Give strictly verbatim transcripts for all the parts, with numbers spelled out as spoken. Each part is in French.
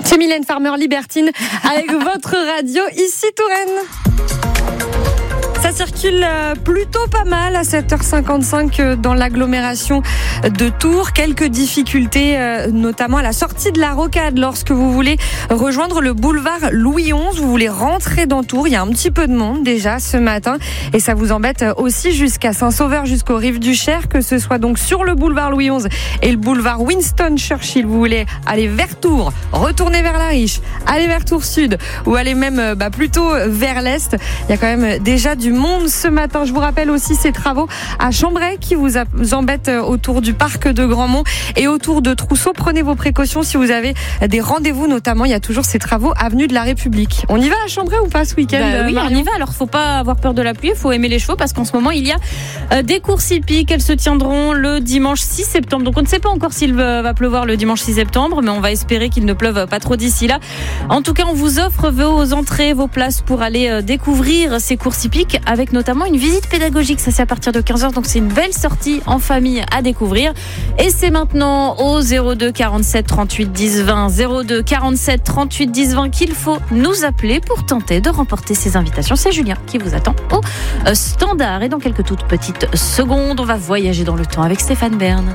C'est Mylène Farmer Libertine avec votre radio ici Touraine. Ça circule plutôt pas mal à sept heures cinquante-cinq dans l'agglomération de Tours. Quelques difficultés, notamment à la sortie de la Rocade lorsque vous voulez rejoindre le boulevard Louis onze. Vous voulez rentrer dans Tours. Il y a un petit peu de monde déjà ce matin et ça vous embête aussi jusqu'à Saint-Sauveur, jusqu'aux rives du Cher, que ce soit donc sur le boulevard Louis onze et le boulevard Winston Churchill. Vous voulez aller vers Tours, retourner vers la Riche, aller vers Tours Sud ou aller même bah, plutôt vers l'Est. Il y a quand même déjà du monde ce matin. Je vous rappelle aussi ces travaux à Chambray qui vous embêtent autour du parc de Grandmont et autour de Trousseau. Prenez vos précautions si vous avez des rendez-vous, notamment il y a toujours ces travaux avenue de la République. On y va à Chambray ou pas ce week-end? Bah, Oui, Marion, on y va. Alors faut pas avoir peur de la pluie, il faut aimer les chevaux parce qu'en ce moment il y a euh, des courses hippiques. Elles se tiendront le dimanche six septembre. Donc on ne sait pas encore s'il va pleuvoir le dimanche six septembre, mais on va espérer qu'il ne pleuve pas trop d'ici là. En tout cas, on vous offre vos entrées, vos places pour aller euh, découvrir ces courses hippiques avec notamment une visite pédagogique. Ça c'est à partir de quinze heures, donc c'est une belle sortie en famille à découvrir. Et c'est maintenant au zéro deux quarante-sept trente-huit dix vingt zéro deux quarante-sept trente-huit dix vingt qu'il faut nous appeler pour tenter de remporter ces invitations. C'est Julien qui vous attend au standard. Et dans quelques toutes petites secondes, on va voyager dans le temps avec Stéphane Bern.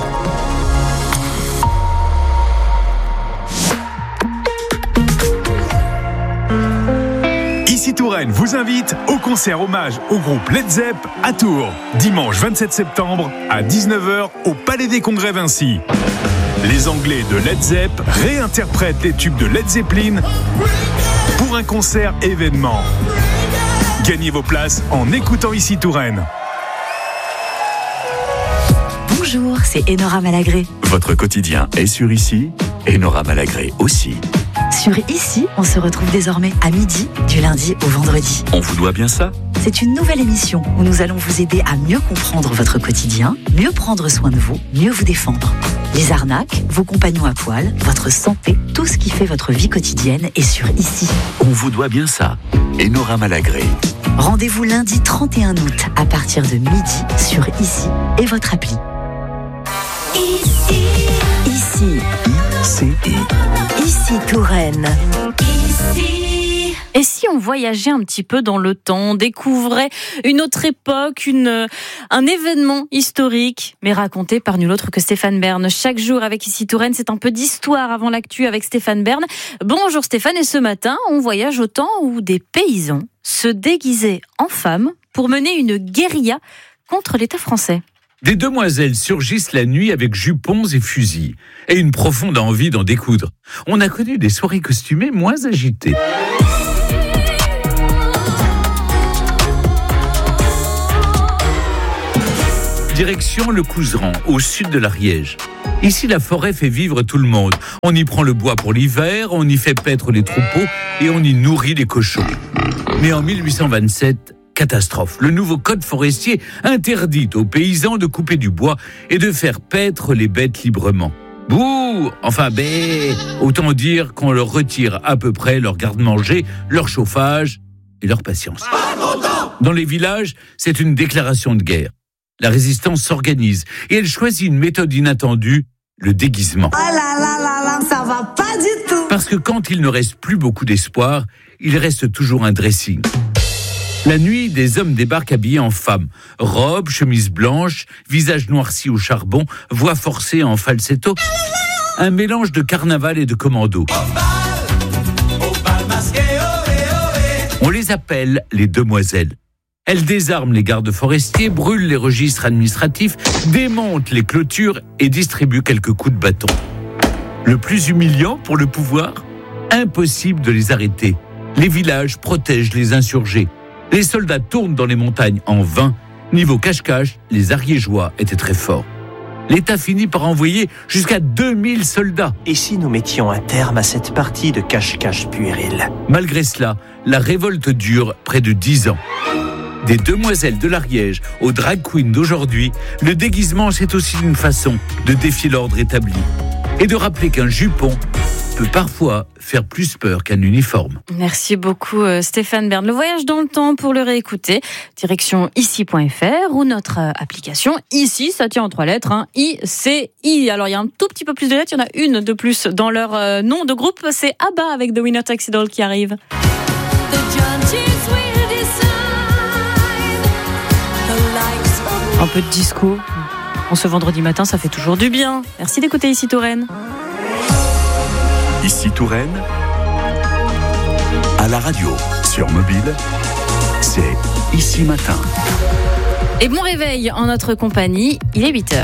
Ici Touraine vous invite au concert hommage au groupe Led Zepp à Tours, dimanche vingt-sept septembre à dix-neuf heures au Palais des Congrès Vinci. Les Anglais de Led Zepp réinterprètent les tubes de Led Zeppelin pour un concert événement. Gagnez vos places en écoutant Ici Touraine. Bonjour, c'est Enora Malagré. Votre quotidien est sur Ici, Enora Malagré aussi. Sur Ici, on se retrouve désormais à midi, du lundi au vendredi. On vous doit bien ça? C'est une nouvelle émission où nous allons vous aider à mieux comprendre votre quotidien, mieux prendre soin de vous, mieux vous défendre. Les arnaques, vos compagnons à poil, votre santé, tout ce qui fait votre vie quotidienne est sur Ici. On vous doit bien ça, Enora Malagré. Rendez-vous lundi trente et un août à partir de midi sur Ici et votre appli. Ici. Ici. Ici. Ici Touraine. Ici. Et si on voyageait un petit peu dans le temps, découvrait une autre époque, une, un événement historique, mais raconté par nul autre que Stéphane Bern. Chaque jour avec Ici Touraine, c'est un peu d'histoire avant l'actu avec Stéphane Bern. Bonjour Stéphane, et ce matin, on voyage au temps où des paysans se déguisaient en femmes pour mener une guérilla contre l'État français. Des demoiselles surgissent la nuit avec jupons et fusils, et une profonde envie d'en découdre. On a connu des soirées costumées moins agitées. Direction le Couserans, au sud de l'Ariège. Ici, la forêt fait vivre tout le monde. On y prend le bois pour l'hiver, on y fait paître les troupeaux et on y nourrit les cochons. Mais en mille huit cent vingt-sept, catastrophe. Le nouveau code forestier interdit aux paysans de couper du bois et de faire paître les bêtes librement. Bouh! Enfin, bé! Autant dire qu'on leur retire à peu près leur garde-manger, leur chauffage et leur patience. Dans les villages, c'est une déclaration de guerre. La résistance s'organise et elle choisit une méthode inattendue, le déguisement. Oh là là là là, ça va pas du tout! Parce que quand il ne reste plus beaucoup d'espoir, il reste toujours un dressing. La nuit, des hommes débarquent habillés en femmes. Robes, chemises blanches, visage noirci au charbon, voix forcée en falsetto. Un mélange de carnaval et de commando. On les appelle les demoiselles. Elles désarment les gardes forestiers, brûlent les registres administratifs, démontent les clôtures et distribuent quelques coups de bâton. Le plus humiliant pour le pouvoir, impossible de les arrêter. Les villages protègent les insurgés. Les soldats tournent dans les montagnes en vain. Niveau cache-cache, les Ariégeois étaient très forts. L'État finit par envoyer jusqu'à deux mille soldats. Et si nous mettions un terme à cette partie de cache-cache puéril? Malgré cela, la révolte dure près de dix ans. Des demoiselles de l'Ariège aux drag queens d'aujourd'hui, le déguisement, c'est aussi une façon de défier l'ordre établi et de rappeler qu'un jupon peut parfois faire plus peur qu'un uniforme. Merci beaucoup Stéphane Bern. Le voyage dans le temps, pour le réécouter, direction ici point f r ou notre application Ici, ça tient en trois lettres, hein, I C I. Alors il y a un tout petit peu plus de lettres, il y en a une de plus dans leur euh, nom de groupe, c'est ABBA avec The Winner Takes It All qui arrive. Un peu de disco. En ce vendredi matin, ça fait toujours du bien. Merci d'écouter Ici Touraine. Ici Touraine, à la radio, sur mobile, c'est Ici Matin. Et bon réveil en notre compagnie, il est huit heures.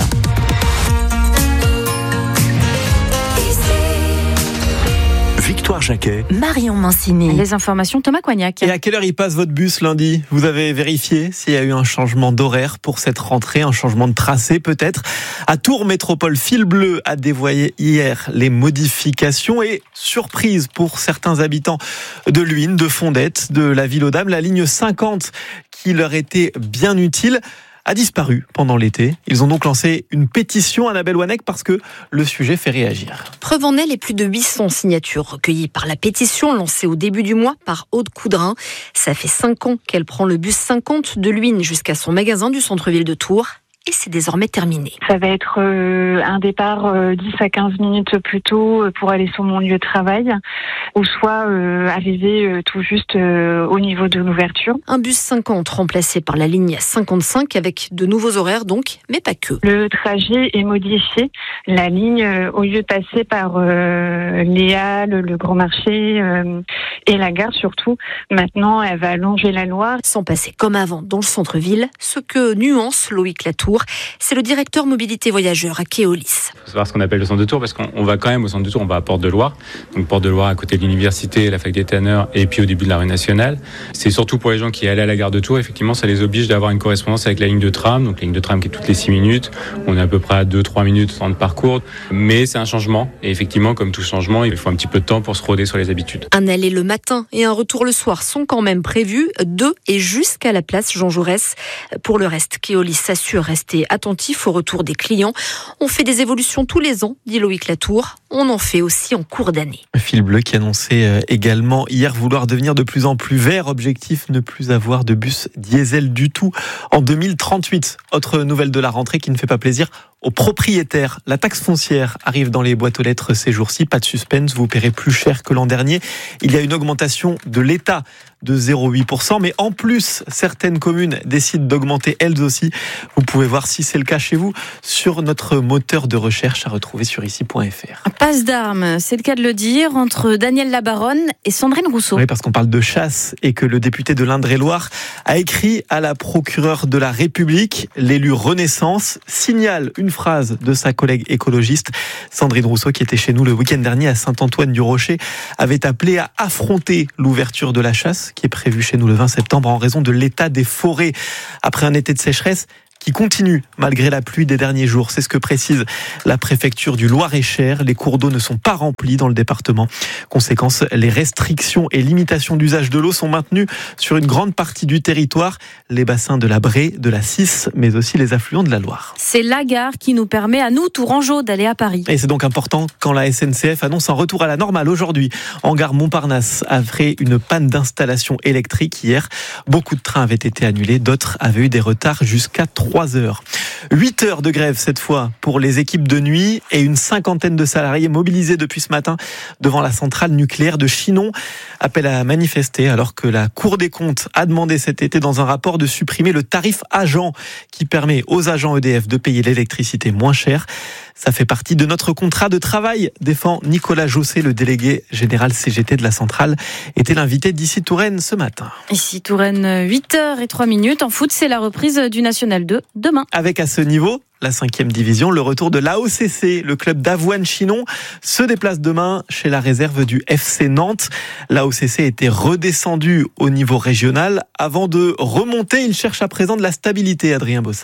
Victoire Jacquet, Marion Mancini. Les informations, Thomas Coignac. Et à quelle heure il passe votre bus lundi ? Vous avez vérifié s'il y a eu un changement d'horaire pour cette rentrée, un changement de tracé peut-être ? À Tours Métropole, Fil Bleu a dévoilé hier les modifications et surprise pour certains habitants de Luynes, de Fondettes, de la Ville aux Dames, la ligne cinquante qui leur était bien utile a disparu pendant l'été. Ils ont donc lancé une pétition, Annabelle Wanek, parce que le sujet fait réagir. Preuve en est les plus de huit cents signatures recueillies par la pétition lancée au début du mois par Aude Coudrin. Ça fait cinq ans qu'elle prend le bus cinquante de Luynes jusqu'à son magasin du centre-ville de Tours. Et c'est désormais terminé. Ça va être euh, un départ euh, dix à quinze minutes plus tôt pour aller sur mon lieu de travail, ou soit euh, arriver euh, tout juste euh, au niveau de l'ouverture. Un bus cinquante remplacé par la ligne cinquante-cinq avec de nouveaux horaires donc, mais pas que. Le trajet est modifié. La ligne, euh, au lieu de passer par euh, les Halles, le Grand Marché euh, et la gare surtout, maintenant elle va longer la Loire. Sans passer comme avant dans le centre-ville, ce que nuance Loïc Latour. C'est le directeur mobilité voyageurs à Keolis. Il faut savoir ce qu'on appelle le centre de Tours, parce qu'on va quand même au centre de Tours, on va à Porte de Loire. Donc Porte de Loire à côté de l'université, la fac des Tanneurs, et puis au début de la rue nationale. C'est surtout pour les gens qui allaient à la gare de Tours, effectivement, ça les oblige d'avoir une correspondance avec la ligne de tram. Donc la ligne de tram qui est toutes les six minutes. On est à peu près à deux à trois minutes en parcours. Mais c'est un changement. Et effectivement, comme tout changement, il faut un petit peu de temps pour se roder sur les habitudes. Un aller le matin et un retour le soir sont quand même prévus, de et jusqu'à la place Jean Jaurès. Pour le reste, Keolis s'assure rester attentif au retour des clients. On fait des évolutions tous les ans, dit Loïc Latour. On en fait aussi en cours d'année. Fil Bleu qui annonçait également hier vouloir devenir de plus en plus vert. Objectif, ne plus avoir de bus diesel du tout en deux mille trente-huit. Autre nouvelle de la rentrée qui ne fait pas plaisir aux propriétaires. La taxe foncière arrive dans les boîtes aux lettres ces jours-ci. Pas de suspense, vous paierez plus cher que l'an dernier. Il y a une augmentation de l'État de zéro virgule huit pour cent, mais en plus, certaines communes décident d'augmenter elles aussi. Vous pouvez voir si c'est le cas chez vous sur notre moteur de recherche à retrouver sur ici point f r. Passe d'armes, c'est le cas de le dire, entre Daniel Labaronne et Sandrine Rousseau. Oui, parce qu'on parle de chasse et que le député de l'Indre-et-Loire a écrit à la procureure de la République. L'élu Renaissance signale une phrase de sa collègue écologiste. Sandrine Rousseau, qui était chez nous le week-end dernier à Saint-Antoine-du-Rocher, avait appelé à affronter l'ouverture de la chasse qui est prévue chez nous le vingt septembre en raison de l'état des forêts. Après un été de sécheresse qui continue malgré la pluie des derniers jours. C'est ce que précise la préfecture du Loir-et-Cher. Les cours d'eau ne sont pas remplis dans le département. Conséquence, les restrictions et limitations d'usage de l'eau sont maintenues sur une grande partie du territoire. Les bassins de la Brée, de la Cisse, mais aussi les affluents de la Loire. C'est la gare qui nous permet à nous, Tourangeaux, d'aller à Paris. Et c'est donc important quand la S N C F annonce un retour à la normale aujourd'hui. En gare Montparnasse, après une panne d'installation électrique hier, beaucoup de trains avaient été annulés, d'autres avaient eu des retards jusqu'à trois heures. huit heures de grève cette fois pour les équipes de nuit et une cinquantaine de salariés mobilisés depuis ce matin devant la centrale nucléaire de Chinon. Appel à manifester alors que la Cour des comptes a demandé cet été dans un rapport de supprimer le tarif agent qui permet aux agents E D F de payer l'électricité moins cher. Ça fait partie de notre contrat de travail, défend Nicolas Jossé, le délégué général C G T de la centrale, était l'invité d'Ici Touraine ce matin. Ici Touraine, huit heures zéro trois minutes. En foot, c'est la reprise du National deux demain. Avec à ce niveau, la cinquième division, le retour de l'A O C C, le club d'Avoine Chinon, se déplace demain chez la réserve du F C Nantes. L'A O C C était redescendu au niveau régional. Avant de remonter, il cherche à présent de la stabilité, Adrien Bossard.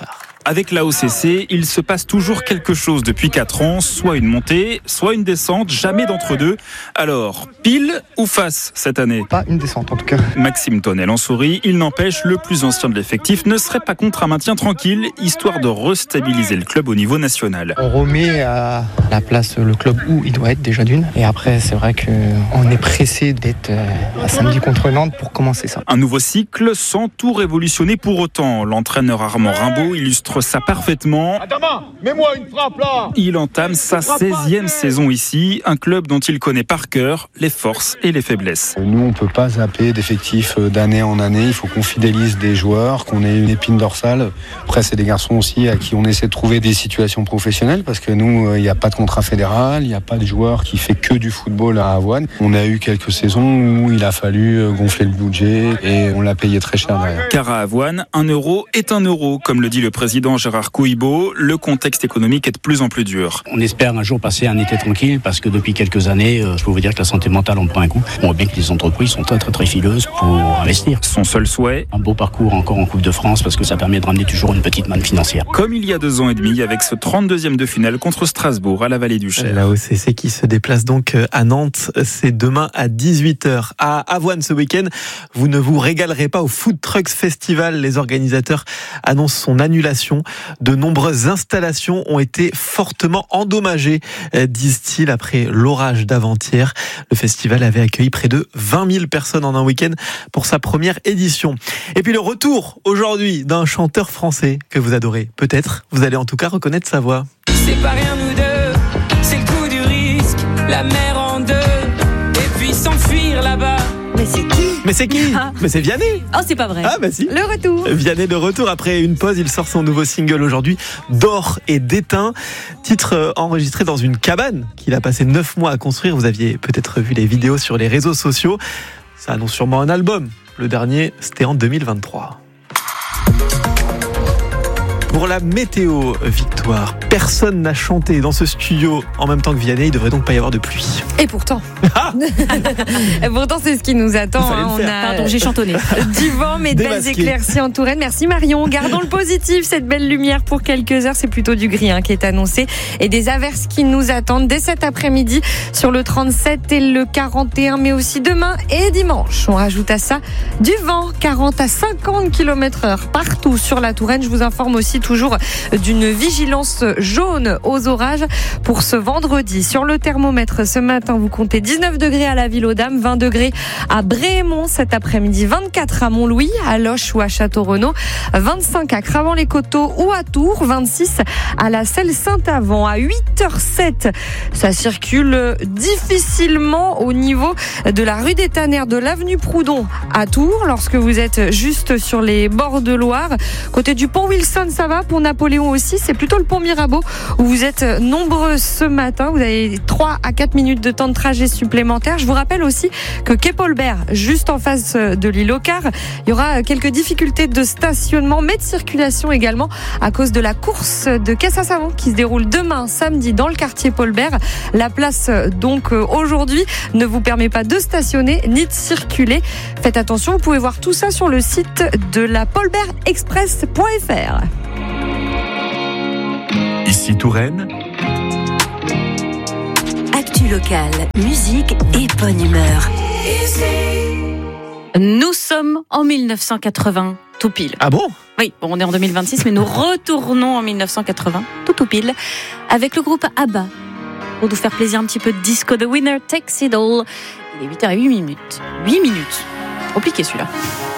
Avec l'A O C C, il se passe toujours quelque chose depuis quatre ans, soit une montée, soit une descente, jamais d'entre-deux. Alors, pile ou face cette année ? Pas une descente en tout cas. Maxime Tonnel en sourit, il n'empêche, le plus ancien de l'effectif ne serait pas contre un maintien tranquille, histoire de restabiliser le club au niveau national. On remet à la place le club où il doit être déjà d'une. Et après, c'est vrai qu'on est pressé d'être à samedi contre Nantes pour commencer ça. Un nouveau cycle sans tout révolutionner pour autant. L'entraîneur Armand Rimbaud illustre ça parfaitement. Adama, mets-moi une frappe là. Il entame sa seizième saison ici, un club dont il connaît par cœur les forces et les faiblesses. Nous, on ne peut pas zapper d'effectifs d'année en année. Il faut qu'on fidélise des joueurs, qu'on ait une épine dorsale. Après, c'est des garçons aussi à qui on essaie de trouver des situations professionnelles parce que nous, il n'y a pas de contrat fédéral, il n'y a pas de joueur qui fait que du football à Avoine. On a eu quelques saisons où il a fallu gonfler le budget et on l'a payé très cher derrière. Car à Avoine, un euro est un euro, comme le dit le président Gérard Couibeau. Le contexte économique est de plus en plus dur. On espère un jour passer un été tranquille parce que depuis quelques années, je peux vous dire que la santé mentale en prend un coup. On voit bien que les entreprises sont très très très fileuses pour investir. Son seul souhait ? Un beau parcours encore en Coupe de France parce que ça permet de ramener toujours une petite manne financière. Comme il y a deux ans et demi avec ce trente-deuxième de finale contre Strasbourg à la Vallée du Cher. La O C C qui se déplace donc à Nantes, c'est demain à dix-huit heures. À Avoine ce week-end, vous ne vous régalerez pas au Food Trucks Festival. Les organisateurs annoncent son annulation. De nombreuses installations ont été fortement endommagées, disent-ils, après l'orage d'avant-hier. Le festival avait accueilli près de vingt mille personnes en un week-end pour sa première édition. Et puis le retour aujourd'hui d'un chanteur français que vous adorez. Peut-être, vous allez en tout cas reconnaître sa voix. C'est pas rien nous deux, c'est le coup du risque, la mer en deux, et puis s'enfuir là-bas. Mais c'est qui ? Mais c'est qui ? ah. Mais c'est Vianney. Oh, c'est pas vrai. Ah bah si. Le retour. Vianney de retour après une pause, il sort son nouveau single aujourd'hui, D'or et d'étain. Titre enregistré dans une cabane qu'il a passé neuf mois à construire. Vous aviez peut-être vu les vidéos sur les réseaux sociaux. Ça annonce sûrement un album. Le dernier, c'était en deux mille vingt-trois. Pour la météo, Victoire, personne n'a chanté dans ce studio en même temps que Vianney, il ne devrait donc pas y avoir de pluie. Et pourtant, ah et pourtant c'est ce qui nous attend. Hein. On a... Pardon, j'ai chantonné. Du vent, mais des belles éclaircies en Touraine. Merci Marion. Gardons le positif, cette belle lumière pour quelques heures. C'est plutôt du gris hein, qui est annoncé et des averses qui nous attendent dès cet après-midi sur le trente-sept et le quarante et un, mais aussi demain et dimanche. On rajoute à ça du vent, quarante à cinquante kilomètres heure partout sur la Touraine. Je vous informe aussi toujours d'une vigilance jaune aux orages pour ce vendredi. Sur le thermomètre, ce matin, vous comptez dix-neuf degrés à la Ville-aux-Dames, vingt degrés à Brémont cet après-midi, vingt-quatre à Montlouis, à Loches ou à Château-Renaud, vingt-cinq à Cravant-les-Coteaux ou à Tours, vingt-six à la Selle-Saint-Avant. À huit heures sept, ça circule difficilement au niveau de la rue des Tannères, de l'avenue Proudhon à Tours, lorsque vous êtes juste sur les bords de Loire. Côté du pont Wilson, ça va. Pour Napoléon aussi, c'est plutôt le pont Mirabeau où vous êtes nombreux ce matin. Vous avez trois à quatre minutes de temps de trajet supplémentaire. Je vous rappelle aussi que quai Paulbert, juste en face de l'île aux Cars, il y aura quelques difficultés de stationnement, mais de circulation également à cause de la course de caisse à savon qui se déroule demain, samedi, dans le quartier Paulbert. La place, donc, aujourd'hui, ne vous permet pas de stationner ni de circuler. Faites attention, vous pouvez voir tout ça sur le site de la paulbert express point f r. Ici Touraine. Actu locale, musique et bonne humeur. Nous sommes en mille neuf cent quatre-vingts, tout pile. Ah bon ? Oui, bon, on est en deux mille vingt-six, mais nous retournons en mille neuf cent quatre-vingts, tout tout pile, avec le groupe ABBA. Pour nous faire plaisir un petit peu de disco, The Winner Takes It All. Il est huit heures huit minutes. huit minutes. Compliqué celui-là.